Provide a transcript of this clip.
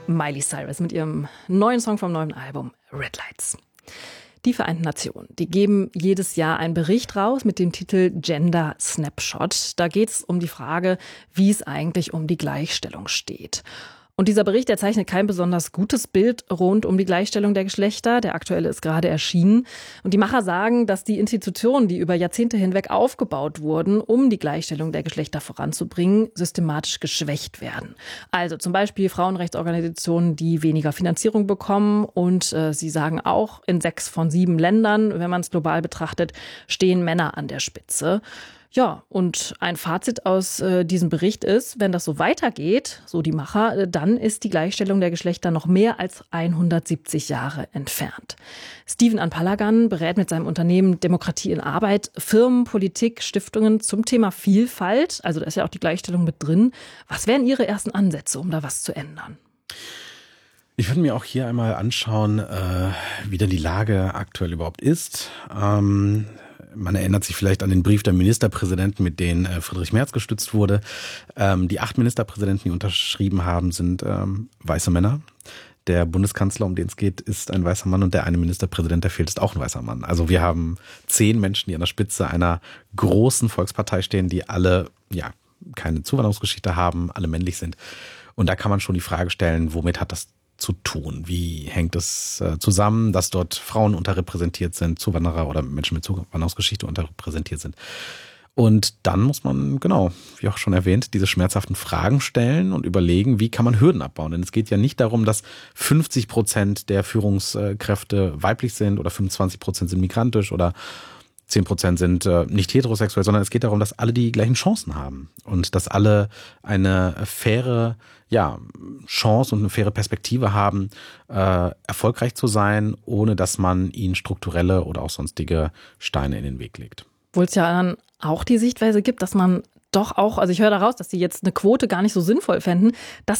Miley Cyrus mit ihrem neuen Song vom neuen Album Red Lights. Die Vereinten Nationen, die geben jedes Jahr einen Bericht raus mit dem Titel Gender Snapshot. Da geht es um die Frage, wie es eigentlich um die Gleichstellung steht. Und dieser Bericht, der zeichnet kein besonders gutes Bild rund um die Gleichstellung der Geschlechter. Der aktuelle ist gerade erschienen. Und die Macher sagen, dass die Institutionen, die über Jahrzehnte hinweg aufgebaut wurden, um die Gleichstellung der Geschlechter voranzubringen, systematisch geschwächt werden. Also zum Beispiel Frauenrechtsorganisationen, die weniger Finanzierung bekommen. Und sie sagen auch, in 6 von 7 Ländern, wenn man es global betrachtet, stehen Männer an der Spitze. Ja, und ein Fazit aus diesem Bericht ist, wenn das so weitergeht, so die Macher, dann ist die Gleichstellung der Geschlechter noch mehr als 170 Jahre entfernt. Steven Anpalagan berät mit seinem Unternehmen Demokratie in Arbeit Firmen, Politik, Stiftungen zum Thema Vielfalt. Also da ist ja auch die Gleichstellung mit drin. Was wären Ihre ersten Ansätze, um da was zu ändern? Ich würde mir auch hier einmal anschauen, wie denn die Lage aktuell überhaupt ist. Man erinnert sich vielleicht an den Brief der Ministerpräsidenten, mit denen Friedrich Merz gestützt wurde. Die 8 Ministerpräsidenten, die unterschrieben haben, sind weiße Männer. Der Bundeskanzler, um den es geht, ist ein weißer Mann und der eine Ministerpräsident, der fehlt, ist auch ein weißer Mann. Also wir haben 10 Menschen, die an der Spitze einer großen Volkspartei stehen, die alle keine Zuwanderungsgeschichte haben, alle männlich sind. Und da kann man schon die Frage stellen, womit hat das zu tun? Wie hängt es zusammen, dass dort Frauen unterrepräsentiert sind, Zuwanderer oder Menschen mit Zuwanderungsgeschichte unterrepräsentiert sind? Und dann muss man, genau, wie auch schon erwähnt, diese schmerzhaften Fragen stellen und überlegen, wie kann man Hürden abbauen? Denn es geht ja nicht darum, dass 50% der Führungskräfte weiblich sind oder 25% sind migrantisch oder 10% sind nicht heterosexuell, sondern es geht darum, dass alle die gleichen Chancen haben und dass alle eine faire Chance und eine faire Perspektive haben, erfolgreich zu sein, ohne dass man ihnen strukturelle oder auch sonstige Steine in den Weg legt. Obwohl es ja dann auch die Sichtweise gibt, dass man doch auch, also ich höre daraus, dass Sie jetzt eine Quote gar nicht so sinnvoll fänden, dass